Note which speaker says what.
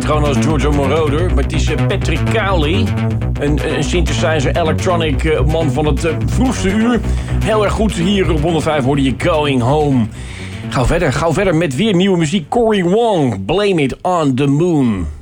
Speaker 1: patroon als Giorgio Moroder. Maar het is Patrick Cowley. Een synthesizer electronic man van het vroegste uur. Heel erg goed. Hier op 105 hoorde je Going Home. Gauw verder met weer nieuwe muziek. Cory Wong, Blame It on the Moon.